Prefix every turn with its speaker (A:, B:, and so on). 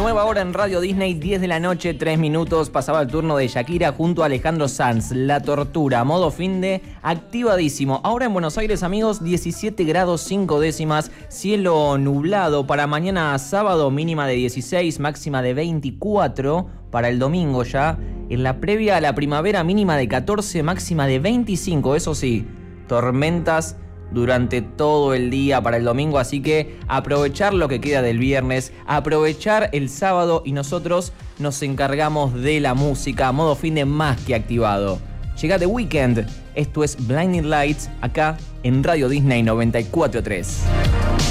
A: Nueva hora en Radio Disney, 10 de la noche, 3 minutos. Pasaba el turno de Shakira junto a Alejandro Sanz. La tortura, modo finde, activadísimo. Ahora en Buenos Aires, amigos, 17 grados 5 décimas. Cielo nublado para mañana sábado, mínima de 16, máxima de 24. Para el domingo ya, en la previa a la primavera, mínima de 14, máxima de 25. Eso sí, tormentas durante todo el día para el domingo, así que aprovechar lo que queda del viernes, aprovechar el sábado y nosotros nos encargamos de la música, modo finde más que activado. Llega The Weeknd, esto es Blinding Lights, acá en Radio Disney 94.3.